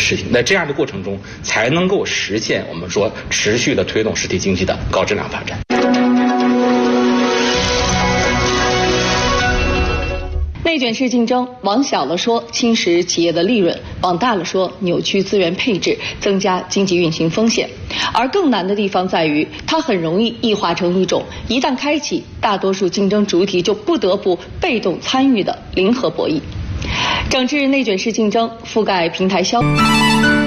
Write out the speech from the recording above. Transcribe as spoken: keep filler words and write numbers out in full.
事情。在这样的过程中，才能够实现我们说持续的推动实体经济的高质量发展。 内卷式竞争，往小了说侵蚀企业的利润，往大了说扭曲资源配置，增加经济运行风险。而更难的地方在于，它很容易异化成一种一旦开启，大多数竞争主体就不得不被动参与的零和博弈。整治内卷式竞争，覆盖平台消